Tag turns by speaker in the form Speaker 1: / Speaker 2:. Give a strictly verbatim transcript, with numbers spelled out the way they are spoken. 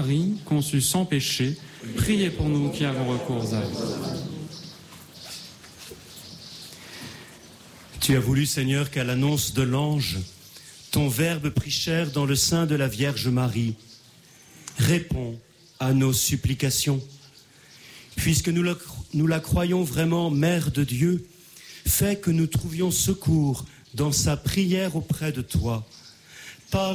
Speaker 1: Marie, conçue sans péché, priez pour nous qui avons recours à vous.
Speaker 2: Tu as voulu, Seigneur, qu'à l'annonce de l'ange, ton Verbe prit chair dans le sein de la Vierge Marie. Réponds à nos supplications. Puisque nous la, nous la croyons vraiment Mère de Dieu, fais que nous trouvions secours dans sa prière auprès de toi.